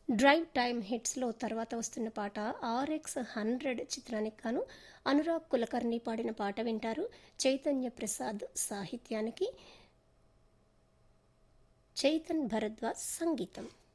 Drive time హిట్స్లో తర్వాత వస్తున్న పాట RX 100 చిత్రానికి గాను అనురాగ్ కులకర్ణి పాడిన పాట వింటారు. చైతన్య ప్రసాద్ సాహిత్యానికి చైతన్ భరద్వాజ్ సంగీతం.